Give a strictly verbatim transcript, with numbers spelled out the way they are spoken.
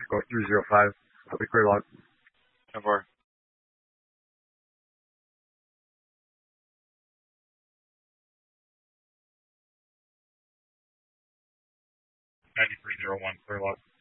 Mexico three zero five. Copy, clear log. ten four. ninety-three zero one, clear log.